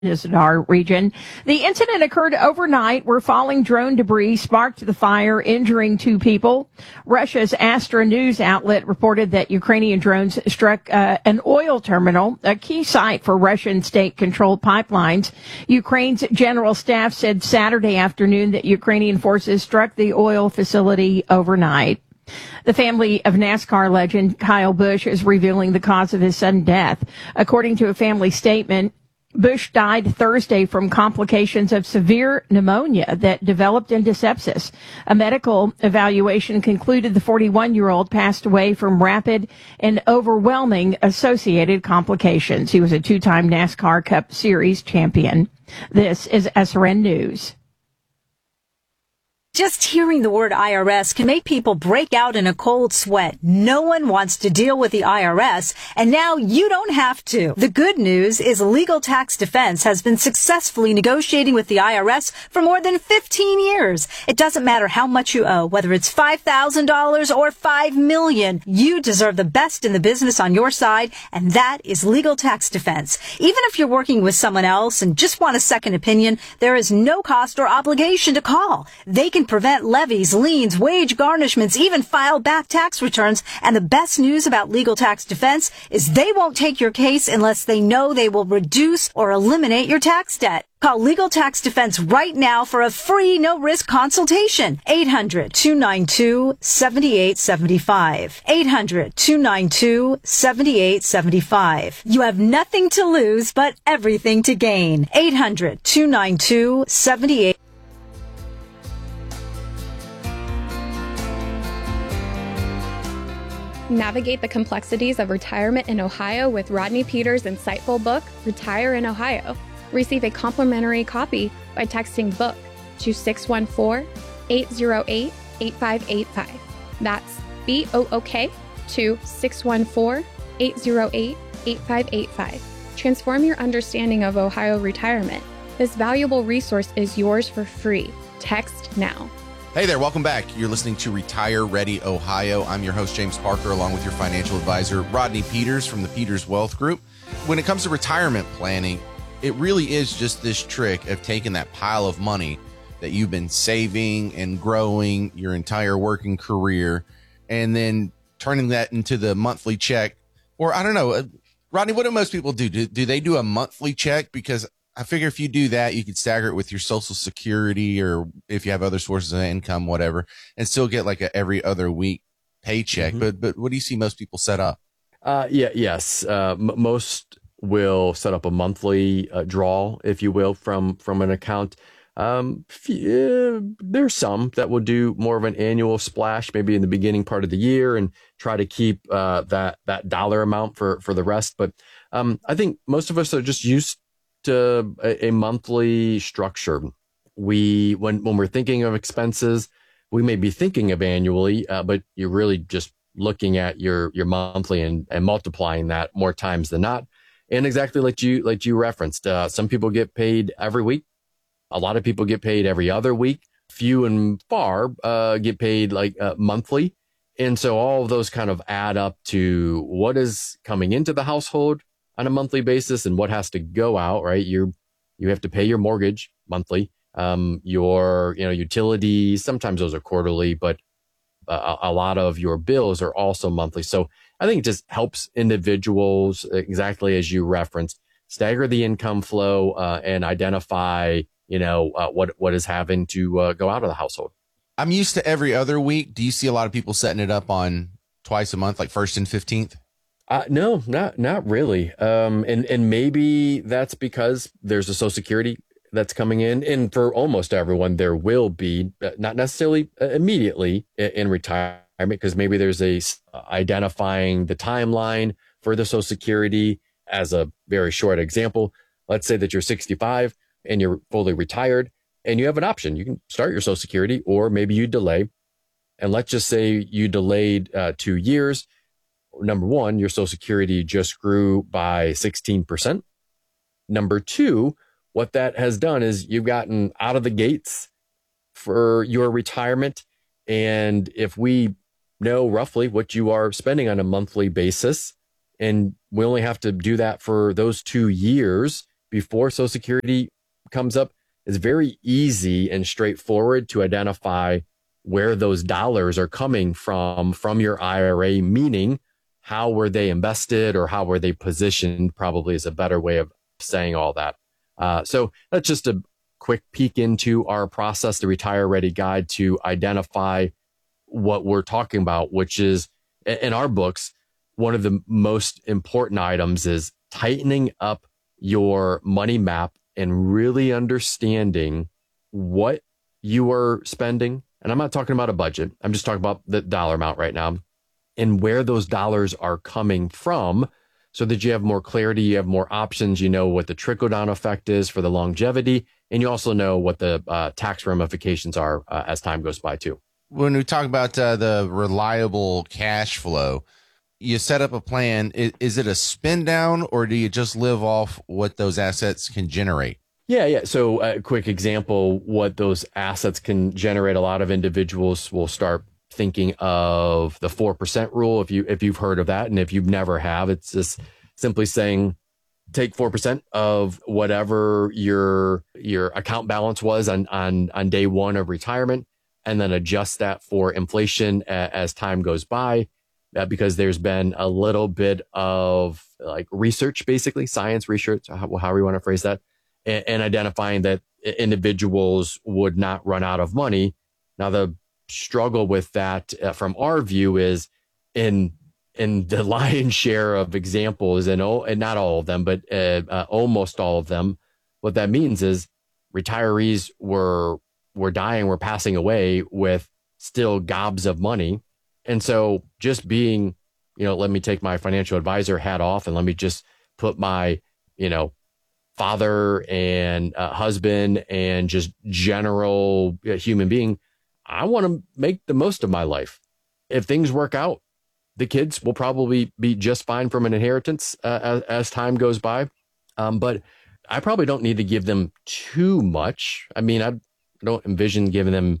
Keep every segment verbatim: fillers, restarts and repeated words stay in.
Krasnodar region. The incident occurred overnight where falling drone debris sparked the fire, injuring two people. Russia's Astra news outlet reported that Ukrainian drones struck uh, an oil terminal, a key site for Russian state-controlled pipelines. Ukraine's general staff said Saturday afternoon that Ukrainian forces struck the oil facility overnight. The family of NASCAR legend Kyle Busch is revealing the cause of his sudden death. According to a family statement, Busch died Thursday from complications of severe pneumonia that developed into sepsis. A medical evaluation concluded the forty-one-year-old passed away from rapid and overwhelming associated complications. He was a two-time NASCAR Cup Series champion. This is S R N News. Just hearing the word I R S can make people break out in a cold sweat. No one wants to deal with the I R S, and now you don't have to. The good news is Legal Tax Defense has been successfully negotiating with the I R S for more than fifteen years. It doesn't matter how much you owe, whether it's five thousand dollars or five million dollars. You deserve the best in the business on your side, and that is Legal Tax Defense. Even if you're working with someone else and just want a second opinion, there is no cost or obligation to call. They can prevent levies, liens, wage garnishments, even file back tax returns. And the best news about Legal Tax Defense is they won't take your case unless they know they will reduce or eliminate your tax debt. Call Legal Tax Defense right now for a free, no-risk consultation. eight hundred, two nine two, seven eight seven five. eight hundred, two nine two, seven eight seven five. You have nothing to lose, but everything to gain. eight hundred, two nine two, seven eight. Navigate the complexities of retirement in Ohio with Rodney Peters' insightful book, Retire in Ohio. Receive a complimentary copy by texting BOOK to six one four, eight zero eight, eight five eight five. That's B O O K to six one four, eight zero eight, eight five eight five. Transform your understanding of Ohio retirement. This valuable resource is yours for free. Text now. Hey there, welcome back. You're listening to Retire Ready Ohio. I'm your host, James Parker, along with your financial advisor, Rodney Peters from the Peters Wealth Group. When it comes to retirement planning, it really is just this trick of taking that pile of money that you've been saving and growing your entire working career and then turning that into the monthly check. Or I don't know, Rodney, what do most people do? Do, do they do a monthly check? Because I figure if you do that, you could stagger it with your Social Security or if you have other sources of income, whatever, and still get like a every other week paycheck. Mm-hmm. But but what do you see most people set up? Uh, yeah, yes. Uh, m- most will set up a monthly uh, draw, if you will, from from an account. Um, yeah, there's some that will do more of an annual splash, maybe in the beginning part of the year, and try to keep uh, that that dollar amount for for the rest. But um, I think most of us are just used to a, a monthly structure. We, when, when we're thinking of expenses, we may be thinking of annually, uh, but you're really just looking at your, your monthly and, and multiplying that more times than not. And exactly like you, like you referenced, uh, some people get paid every week. A lot of people get paid every other week. Few and far, uh, get paid like uh, monthly. And so all of those kind of add up to what is coming into the household on a monthly basis and what has to go out, right? You you have to pay your mortgage monthly, um, your you know utilities. Sometimes those are quarterly, but a, a lot of your bills are also monthly. So I think it just helps individuals, exactly as you referenced, stagger the income flow uh, and identify you know uh, what what is having to uh, go out of the household. I'm used to every other week. Do you see a lot of people setting it up on twice a month, like first and fifteenth? Uh, no, not not really. Um, and and maybe that's because there's a Social Security that's coming in, and for almost everyone, there will be uh, not necessarily uh, immediately in, in retirement, because maybe there's a uh, identifying the timeline for the Social Security. As a very short example, let's say that you're sixty-five and you're fully retired, and you have an option. You can start your Social Security, or maybe you delay. And let's just say you delayed uh, two years. Number one, your Social Security just grew by sixteen percent. Number two, what that has done is you've gotten out of the gates for your retirement. And if we know roughly what you are spending on a monthly basis, and we only have to do that for those two years, before Social Security comes up, it's very easy and straightforward to identify where those dollars are coming from, from your I R A, meaning how were they invested or how were they positioned, probably is a better way of saying all that. Uh, so that's just a quick peek into our process, the Retire Ready Guide, to identify what we're talking about, which is, in our books, one of the most important items is tightening up your money map and really understanding what you are spending. And I'm not talking about a budget. I'm just talking about the dollar amount right now and where those dollars are coming from, so that you have more clarity, you have more options, you know what the trickle down effect is for the longevity, and you also know what the uh, tax ramifications are uh, as time goes by too. When we talk about uh, the reliable cash flow, you set up a plan. Is, is it a spin down, or do you just live off what those assets can generate? Yeah, yeah. So a quick example, what those assets can generate. A lot of individuals will start thinking of the four percent rule. If you, if you've heard of that, and if you've never have, it's just simply saying, take four percent of whatever your, your account balance was on, on, on day one of retirement, and then adjust that for inflation a, as time goes by. Uh, because there's been a little bit of like research, basically science research, how, however you want to phrase that, and, and identifying that individuals would not run out of money. Now, the struggle with that uh, from our view is in in the lion's share of examples, and, oh, and not all of them, but uh, uh, almost all of them, what that means is retirees were were dying, were passing away with still gobs of money. And so just being, you know, let me take my financial advisor hat off and let me just put my, you know, father and uh, husband and just general uh, human being, I want to make the most of my life. If things work out, the kids will probably be just fine from an inheritance uh, as, as time goes by. Um, but I probably don't need to give them too much. I mean, I don't envision giving them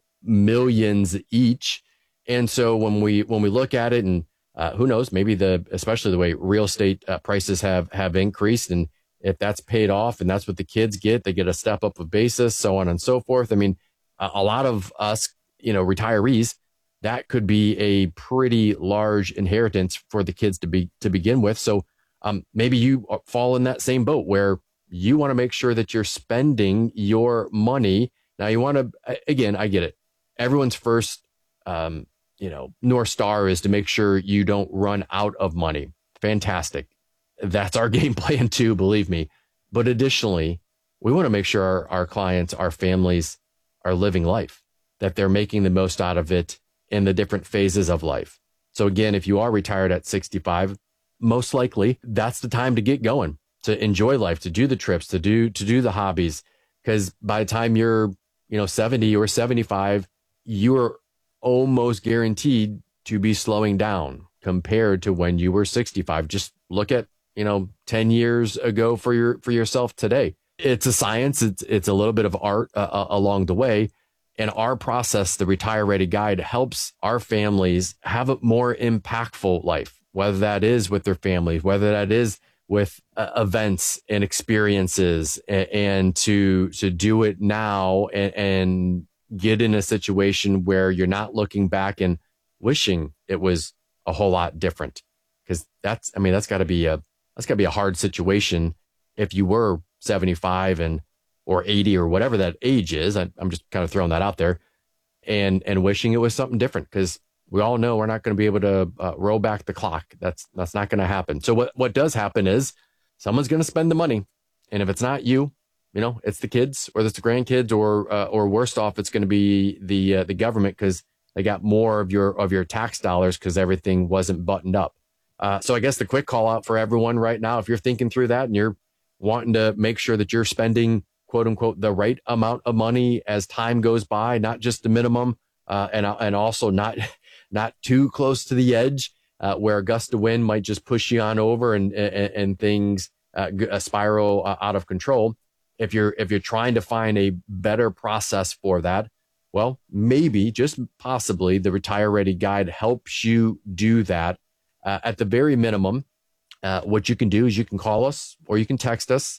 millions each. And so when we when we look at it, and uh, who knows, maybe the especially the way real estate uh, prices have have increased, and if that's paid off and that's what the kids get, they get a step up of basis, so on and so forth. I mean, a, a lot of us, you know, retirees, that could be a pretty large inheritance for the kids to be to begin with. So um, maybe you fall in that same boat where you want to make sure that you're spending your money. Now you want to, again, I get it. Everyone's first um, you know, North Star is to make sure you don't run out of money. Fantastic. That's our game plan too, believe me. But additionally, we want to make sure our, our clients, our families are living life, that they're making the most out of it in the different phases of life. So again, if you are retired at sixty-five, most likely that's the time to get going, to enjoy life, to do the trips, to do, to do the hobbies. Because by the time you're, you know, seventy or seventy-five, you're almost guaranteed to be slowing down compared to when you were sixty-five. Just look at, you know, ten years ago for your, for yourself today. It's a science. It's, it's a little bit of art uh, along the way. And our process, the Retire Ready Guide, helps our families have a more impactful life, whether that is with their families, whether that is with uh, events and experiences, and, and to, to do it now and, and get in a situation where you're not looking back and wishing it was a whole lot different. Because that's, I mean, that's got to be a, that's got to be a hard situation if you were seventy-five and, or eighty or whatever that age is. I, I'm just kind of throwing that out there, and, and wishing it was something different, because we all know we're not going to be able to uh, roll back the clock. That's, that's not going to happen. So what, what does happen is someone's going to spend the money. And if it's not you, you know, it's the kids, or it's the grandkids, or uh, or worst off, it's going to be the uh, the government, because they got more of your of your tax dollars because everything wasn't buttoned up. Uh, so I guess the quick call out for everyone right now, if you're thinking through that and you're wanting to make sure that you're spending, quote unquote, the right amount of money as time goes by, not just the minimum, uh, and and also not not too close to the edge uh, where a gust of wind might just push you on over and and, and things uh, spiral uh, out of control. If you're if you're trying to find a better process for that, well, maybe, just possibly, the Retire Ready Guide helps you do that. Uh, at the very minimum, uh, what you can do is you can call us or you can text us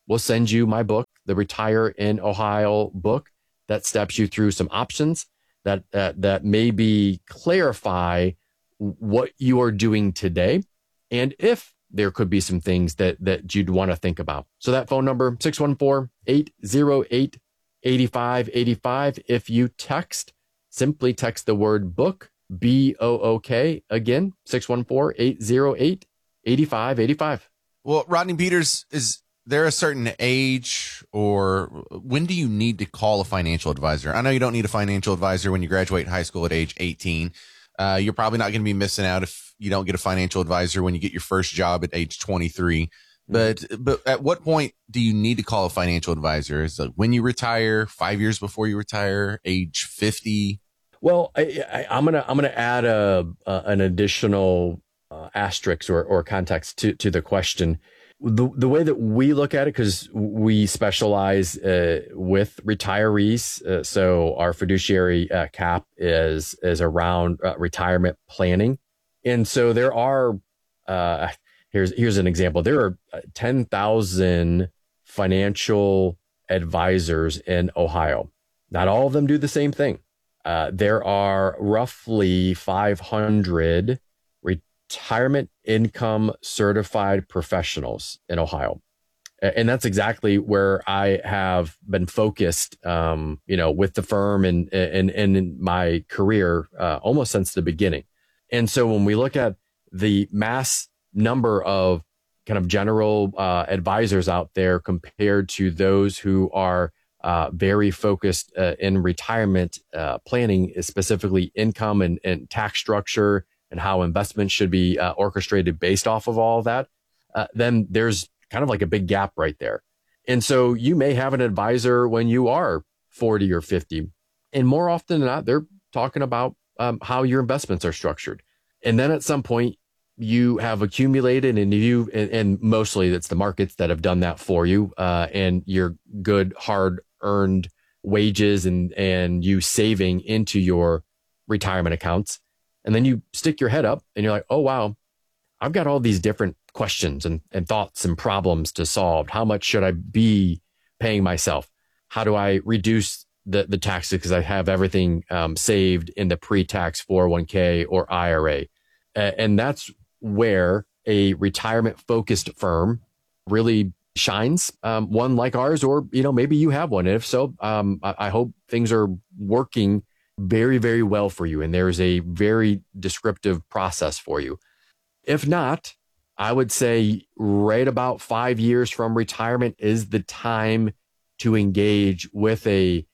we'll send you my book, the Retire in Ohio book, that steps you through some options that uh, that maybe clarify what you are doing today, and if there could be some things that that you'd want to think about. So that phone number, six one four, eight oh eight, eight five eight five. If you text, simply text the word book, B O O K, again, six one four, eight oh eight, eight five eight five. Well, Rodney Peters, is there a certain age, or when do you need to call a financial advisor? I know you don't need a financial advisor when you graduate high school at age eighteen. Uh, you're probably not going to be missing out if you don't get a financial advisor when you get your first job at age twenty-three. But but at what point do you need to call a financial advisor? Is it when you retire, five years before you retire, age fifty? Well, I, I, I'm gonna I'm gonna add a, a an additional uh, asterisk or, or context to to the question. The the way that we look at it, because we specialize uh, with retirees, uh, so our fiduciary uh, cap is is around uh, retirement planning, and so there are uh, here's here's an example. There are ten thousand financial advisors in Ohio. Not all of them do the same thing. Uh, there are roughly five hundred retirement income certified professionals in Ohio. And that's exactly where I have been focused, um, you know, with the firm and, and, and in my career, uh, almost since the beginning. And so when we look at the mass number of kind of general, uh, advisors out there compared to those who are, uh, very focused, uh, in retirement, uh, planning, specifically income and, and tax structure, and how investments should be uh, orchestrated based off of all of that, uh, then there's kind of like a big gap right there. And so you may have an advisor when you are forty or fifty, and more often than not, they're talking about um, how your investments are structured. And then at some point you have accumulated, and you, and, and mostly it's the markets that have done that for you, uh, and your good, hard earned wages and, and you saving into your retirement accounts. And then you stick your head up and you're like, oh, wow, I've got all these different questions and, and thoughts and problems to solve. How much should I be paying myself? How do I reduce the, the taxes because I have everything um, saved in the pre-tax four oh one k or I R A? Uh, and that's where a retirement focused firm really shines. Um, one like ours, or, you know, maybe you have one. And if so, um, I, I hope things are working very, very well for you, and there's a very descriptive process for you. If not, I would say right about five years from retirement is the time to engage with a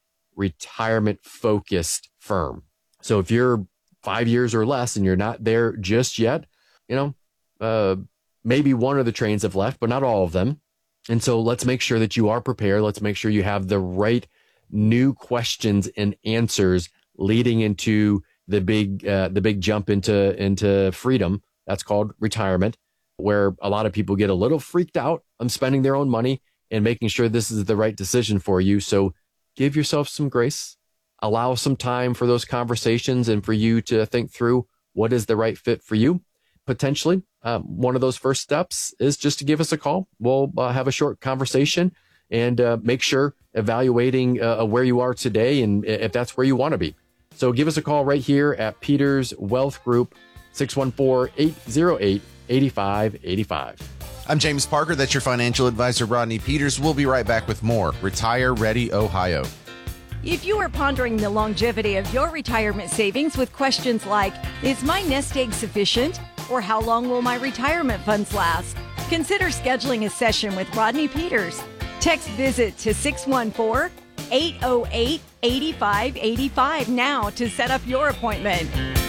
retirement-focused firm. So if you're five years or less and you're not there just yet, you know, uh, maybe one of the trains have left, but not all of them. And so let's make sure that you are prepared. Let's make sure you have the right new questions and answers leading into the big, uh, the big jump into, into freedom. That's called retirement, where a lot of people get a little freaked out on spending their own money and making sure this is the right decision for you. So give yourself some grace, allow some time for those conversations and for you to think through what is the right fit for you. Potentially, um, one of those first steps is just to give us a call. We'll uh, have a short conversation and uh, make sure evaluating uh, where you are today and if that's where you want to be. So give us a call right here at Peters Wealth Group, six one four, eight oh eight, eight five eight five. I'm James Parker. That's your financial advisor, Rodney Peters. We'll be right back with more Retire Ready Ohio. If you are pondering the longevity of your retirement savings with questions like, is my nest egg sufficient? Or how long will my retirement funds last? Consider scheduling a session with Rodney Peters. Text VISIT to six one four, eight oh eight, eight five eight five now to set up your appointment.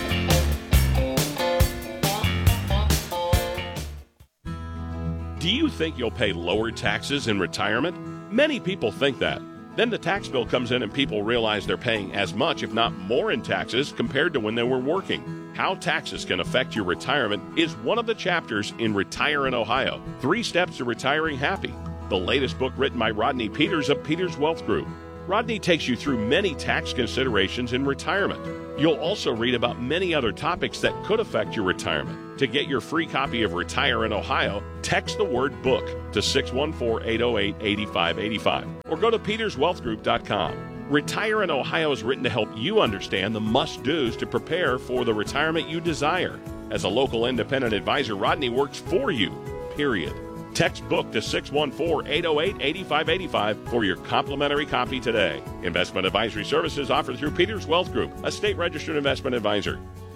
Do you think you'll pay lower taxes in retirement? Many people think that. Then the tax bill comes in and people realize they're paying as much, if not more, in taxes compared to when they were working. How taxes can affect your retirement is one of the chapters in Retire in Ohio, Three Steps to Retiring Happy, the latest book written by Rodney Peters of Peters Wealth Group. Rodney takes you through many tax considerations in retirement. You'll also read about many other topics that could affect your retirement. To get your free copy of Retire in Ohio, text the word book to six one four, eight oh eight, eight five eight five or go to peters wealth group dot com. Retire in Ohio is written to help you understand the must-dos to prepare for the retirement you desire. As a local independent advisor, Rodney works for you, period. Text book to six one four, eight oh eight, eight five eight five for your complimentary copy today. Investment advisory services offered through Peters Wealth Group, a state-registered investment advisor.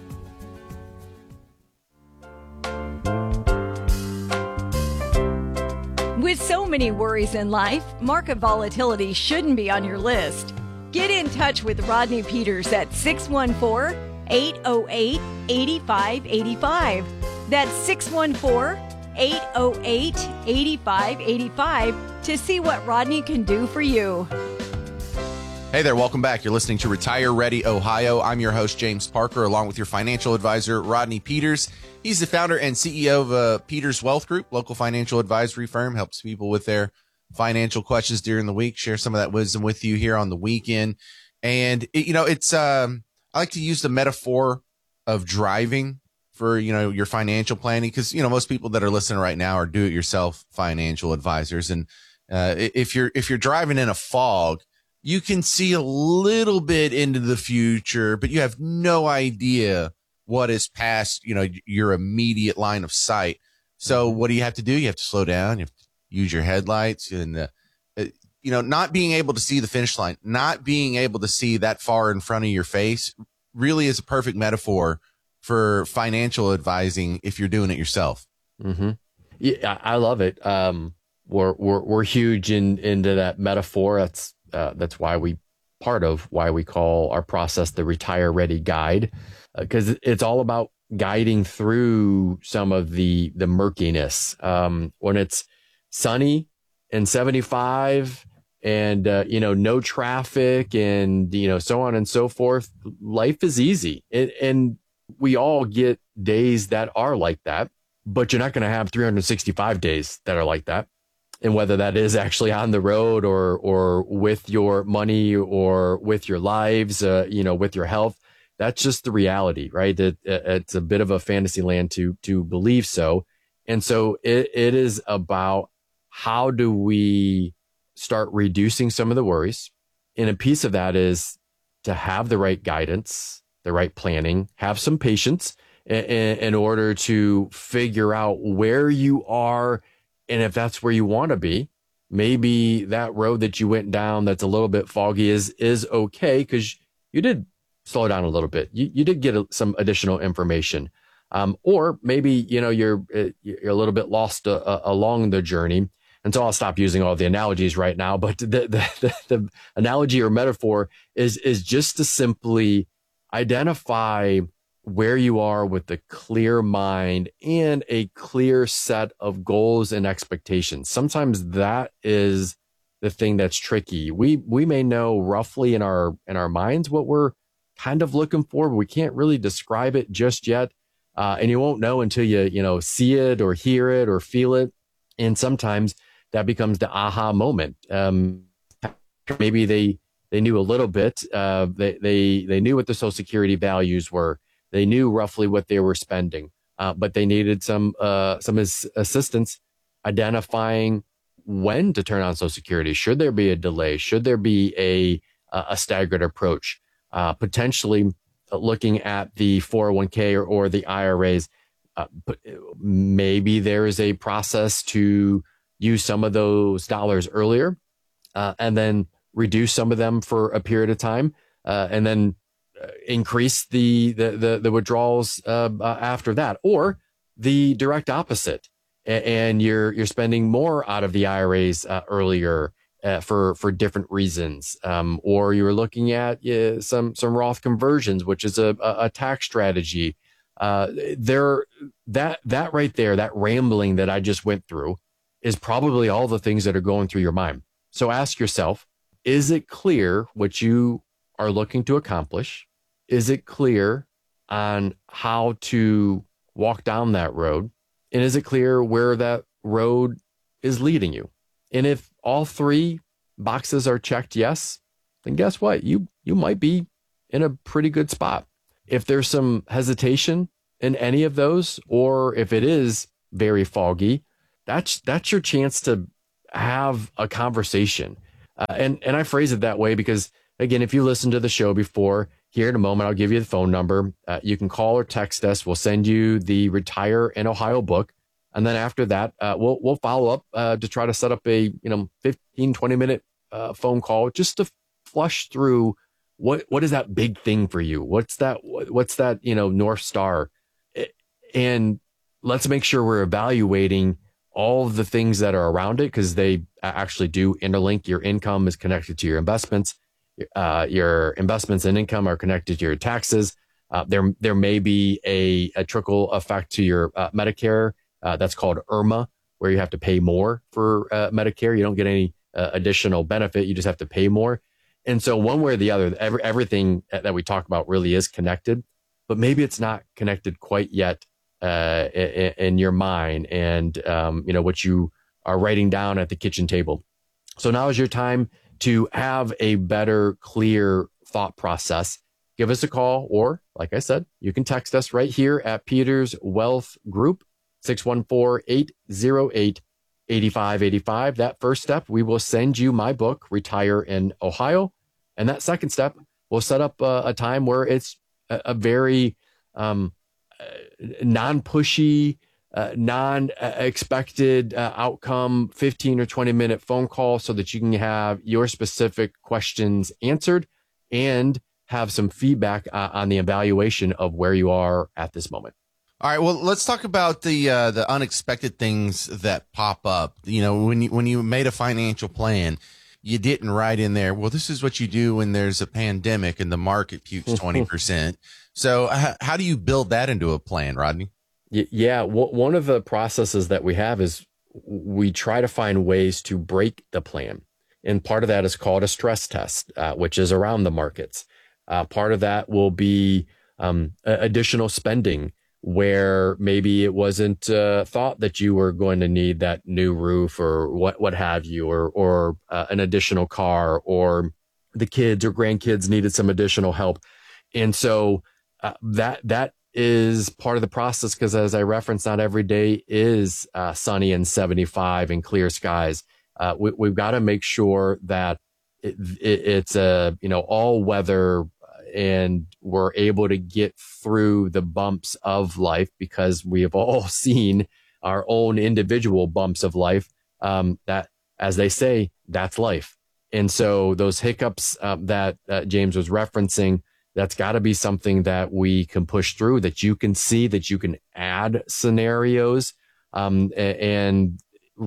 With so many worries in life, market volatility shouldn't be on your list. Get in touch with Rodney Peters at six one four, eight oh eight, eight five eight five. That's six one four, eight oh eight, eight five eight five to see what Rodney can do for you. Hey there, welcome back. You're listening to Retire Ready Ohio. I'm your host, James Parker, along with your financial advisor, Rodney Peters. He's the founder and C E O of uh, Peters Wealth Group, local financial advisory firm, helps people with their financial questions during the week, share some of that wisdom with you here on the weekend. And, it, you know, it's, um, I like to use the metaphor of driving for, you know, your financial planning, because, you know, most people that are listening right now are do-it-yourself financial advisors. And uh, if you're if you're driving in a fog, you can see a little bit into the future, but you have no idea what is past, you know, your immediate line of sight. So what do you have to do? You have to slow down. You have to use your headlights, and, uh, you know, not being able to see the finish line, not being able to see that far in front of your face really is a perfect metaphor for financial advising if you're doing it yourself. Mm-hmm. Yeah, I love it. Um, we're, we're, we're huge in, into that metaphor. That's, uh, that's why we, part of why we call our process the Retire Ready Guide, because uh, it's all about guiding through some of the, the murkiness. Um, when it's sunny and seventy-five and, uh, you know, no traffic and, you know, so on and so forth, life is easy. And, and we all get days that are like that, but you're not going to have three hundred sixty-five days that are like that. And whether that is actually on the road or, or with your money or with your lives, uh, you know, with your health, that's just the reality, right? It, it's a bit of a fantasy land to, to believe so. And so it, it is about how do we start reducing some of the worries? And a piece of that is to have the right guidance, the right planning, have some patience in, in order to figure out where you are. And if that's where you want to be, maybe that road that you went down that's a little bit foggy is, is okay, because you did slow down a little bit. You, you did get a, some additional information. Um, or maybe, you know, you're, you're a little bit lost uh, uh, along the journey. And so I'll stop using all the analogies right now, but the, the, the, the analogy or metaphor is, is just to simply identify where you are with a clear mind and a clear set of goals and expectations. Sometimes that is the thing that's tricky. We, we may know roughly in our, in our minds what we're kind of looking for, but we can't really describe it just yet. Uh, and you won't know until you, you know, see it or hear it or feel it. And sometimes that becomes the aha moment. Um, maybe they, they knew a little bit. Uh, they, they, they knew what the Social Security values were. They knew roughly what they were spending, uh, but they needed some, uh, some as- assistance identifying when to turn on Social Security. Should there be a delay? Should there be a, a staggered approach? Uh, potentially looking at the four oh one k or, or the I R As. Uh, but maybe there is a process to use some of those dollars earlier, uh, and then reduce some of them for a period of time, uh, and then uh, increase the, the, the, the withdrawals, uh, uh, after that, or the direct opposite. A- and you're, you're spending more out of the I R As, uh, earlier, uh, for, for different reasons. Um, or you're looking at uh, some, some Roth conversions, which is a, a, a tax strategy. Uh, there, that, that right there, that rambling that I just went through is probably all the things that are going through your mind. So ask yourself, is it clear what you are looking to accomplish? Is it clear on how to walk down that road? And is it clear where that road is leading you? And if all three boxes are checked yes, then guess what? You you might be in a pretty good spot. If there's some hesitation in any of those, or if it is very foggy, that's that's your chance to have a conversation. Uh, and and I phrase it that way because, again, if you listen to the show before, here in a moment, I'll give you the phone number. Uh, you can call or text us. We'll send you the Retire in Ohio book. And then after that, uh, we'll we'll follow up uh, to try to set up a you know fifteen, twenty minute uh, phone call just to flush through what what is that big thing for you? What's that what's that you know North Star? And let's make sure we're evaluating all of the things that are around it, because they actually do interlink. Your income is connected to your investments. Uh, your investments and income are connected to your taxes. Uh, there, there may be a, a trickle effect to your uh, Medicare. Uh, that's called IRMA, where you have to pay more for uh, Medicare. You don't get any uh, additional benefit. You just have to pay more. And so one way or the other, every, everything that we talk about really is connected, but maybe it's not connected quite yet uh, in, in your mind and, um, you know, what you are writing down at the kitchen table. So now is your time to have a better, clear thought process. Give us a call, or like I said, you can text us right here at Peters Wealth Group, six one four, eight zero eight, eight five eight five. That first step, we will send you my book, Retire in Ohio. And that second step, we'll set up a, a time where it's a, a very um, uh, non-pushy, uh, non-expected uh, outcome, fifteen or twenty minute phone call so that you can have your specific questions answered and have some feedback uh, on the evaluation of where you are at this moment. All right. Well, let's talk about the uh, the unexpected things that pop up. You know, when you when you made a financial plan, you didn't write in there, well, this is what you do when there's a pandemic and the market pukes twenty percent. So uh, how do you build that into a plan, Rodney? Yeah. W- one of the processes that we have is we try to find ways to break the plan. And part of that is called a stress test, uh, which is around the markets. Uh, part of that will be um, additional spending, where maybe it wasn't uh, thought that you were going to need that new roof or what what have you, or or uh, an additional car, or the kids or grandkids needed some additional help. And so uh, that that is part of the process, because as I referenced, not every day is uh, sunny and seventy-five and clear skies. Uh, we, we've got to make sure that it, it, it's a you know all weather, and we're able to get through the bumps of life, because we have all seen our own individual bumps of life. Um, that, as they say, that's life. And so those hiccups uh, that uh, James was referencing, that's got to be something that we can push through, that you can see, that you can add scenarios um, and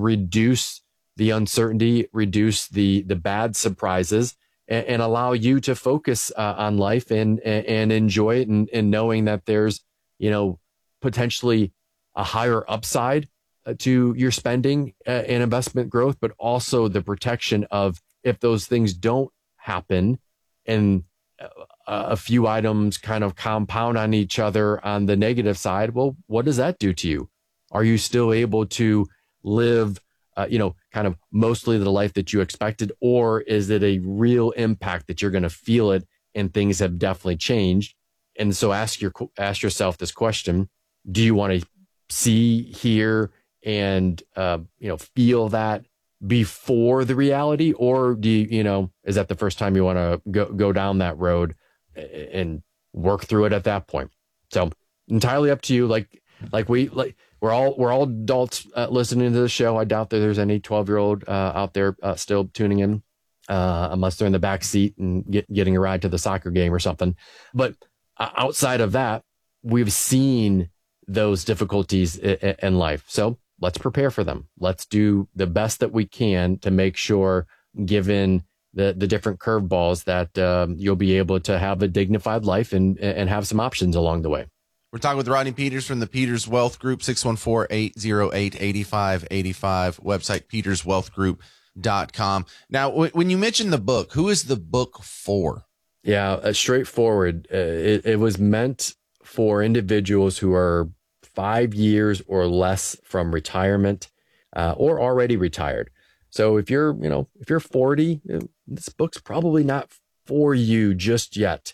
reduce the uncertainty, reduce the the bad surprises, and allow you to focus uh, on life and and enjoy it, and, and knowing that there's, you know, potentially a higher upside uh, to your spending uh, and investment growth, but also the protection of, if those things don't happen and uh, a few items kind of compound on each other on the negative side, well, what does that do to you? Are you still able to live Uh, you know, kind of mostly the life that you expected, or is it a real impact that you're going to feel it and things have definitely changed? And so ask your ask yourself this question: do you want to see, hear, and uh, you know, feel that before the reality, or do you, you know, is that the first time you want to go go down that road and work through it at that point? So entirely up to you. Like like we like. We're all we're all adults uh, listening to the show. I doubt that there's any twelve year old uh, out there uh, still tuning in, uh, unless they're in the back seat and get, getting a ride to the soccer game or something. But uh, outside of that, we've seen those difficulties in, in life. So let's prepare for them. Let's do the best that we can to make sure, given the the different curveballs, that um, you'll be able to have a dignified life and and have some options along the way. We're talking with Rodney Peters from the Peters Wealth Group, six one four, eight zero eight, eight five eight five, website peters wealth group dot com. Now, w- when you mentioned the book, who is the book for? Yeah, uh, straightforward. Uh, it, it was meant for individuals who are five years or less from retirement uh, or already retired. So if you're, you know, if you're forty, this book's probably not for you just yet.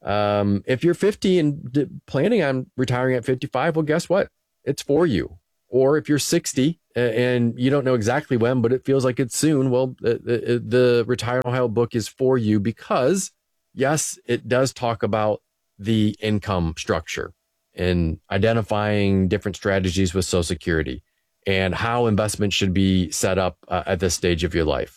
Um, if you're fifty and d- planning on retiring at fifty-five, well, guess what? It's for you. Or if you're sixty and you don't know exactly when, but it feels like it's soon, well, the, the, the Retire in Ohio book is for you because, yes, it does talk about the income structure and identifying different strategies with Social Security and how investment should be set up uh, at this stage of your life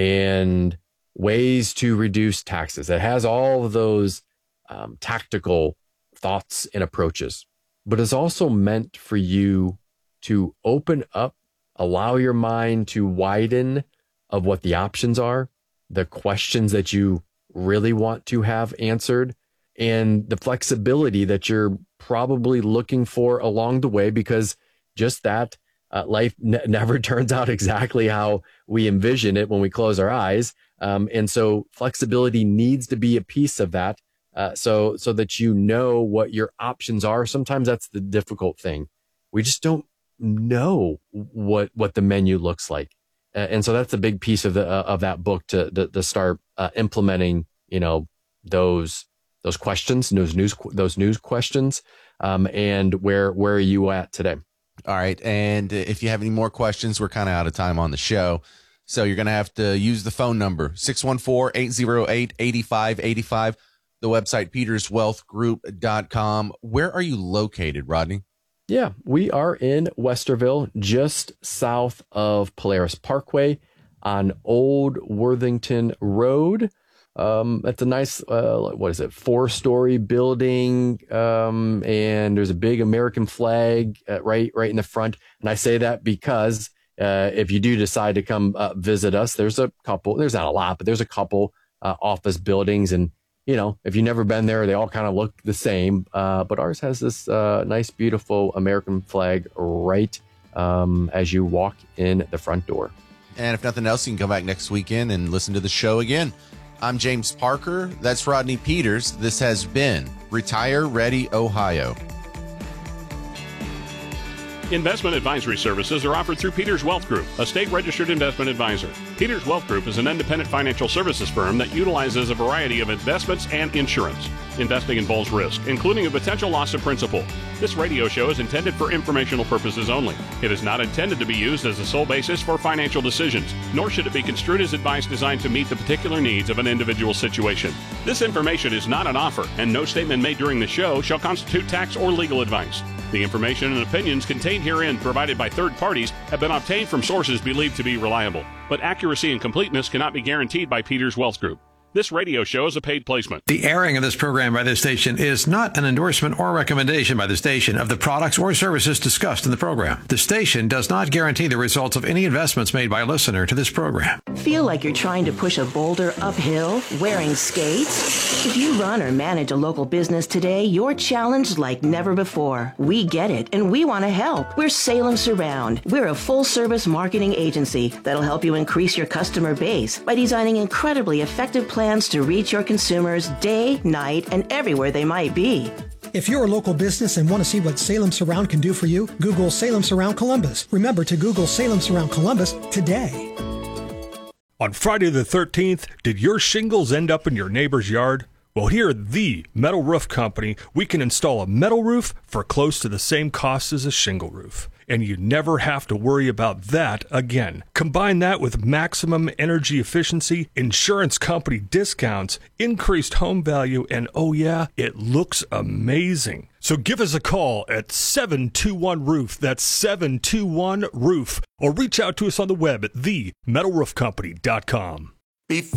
and ways to reduce taxes. It has all of those um, tactical thoughts and approaches, but it's also meant for you to open up, allow your mind to widen of what the options are, the questions that you really want to have answered, and the flexibility that you're probably looking for along the way, because just that uh, life n- never turns out exactly how we envision it when we close our eyes. Um, and so flexibility needs to be a piece of that. Uh, so, so that you know what your options are. Sometimes that's the difficult thing. We just don't know what, what the menu looks like. Uh, and so that's a big piece of the, uh, of that book to, to, to start uh, implementing, you know, those, those questions, those news, those news questions. Um, and where, where are you at today? All right. And if you have any more questions, we're kind of out of time on the show. So you're going to have to use the phone number, six one four, eight oh eight, eight five eight five, the website, peters wealth group dot com. Where are you located, Rodney? Yeah, we are in Westerville, just south of Polaris Parkway on Old Worthington Road. Um, it's a nice, uh, what is it, four-story building, um, and there's a big American flag uh, right, right in the front. And I say that because uh, if you do decide to come uh, visit us, there's a couple. There's not a lot, but there's a couple uh, office buildings, and you know, if you've never been there, they all kind of look the same. Uh, but ours has this uh, nice, beautiful American flag right um, as you walk in the front door. And if nothing else, you can come back next weekend and listen to the show again. I'm James Parker. That's Rodney Peters. This has been Retire Ready Ohio. Investment advisory services are offered through Peters Wealth Group, a state-registered investment advisor. Peters Wealth Group is an independent financial services firm that utilizes a variety of investments and insurance. Investing involves risk, including a potential loss of principal. This radio show is intended for informational purposes only. It is not intended to be used as the sole basis for financial decisions, nor should it be construed as advice designed to meet the particular needs of an individual situation. This information is not an offer, and no statement made during the show shall constitute tax or legal advice. The information and opinions contained herein provided by third parties have been obtained from sources believed to be reliable, but accuracy and completeness cannot be guaranteed by Peters Wealth Group. This radio show is a paid placement. The airing of this program by this station is not an endorsement or recommendation by the station of the products or services discussed in the program. The station does not guarantee the results of any investments made by a listener to this program. Feel like you're trying to push a boulder uphill wearing skates? If you run or manage a local business today, you're challenged like never before. We get it, and we want to help. We're Salem Surround. We're a full-service marketing agency that'll help you increase your customer base by designing incredibly effective plans plans to reach your consumers day, night, and everywhere they might be. If you're a local business and want to see what Salem Surround can do for you, Google Salem Surround Columbus. Remember to Google Salem Surround Columbus today. On Friday the thirteenth, did your shingles end up in your neighbor's yard? Well, here at the Metal Roof Company, we can install a metal roof for close to the same cost as a shingle roof. And you never have to worry about that again. Combine that with maximum energy efficiency, insurance company discounts, increased home value, and oh yeah, it looks amazing. So give us a call at seven two one roof. That's seven two one roof. Or reach out to us on the web at the metal roof company dot com.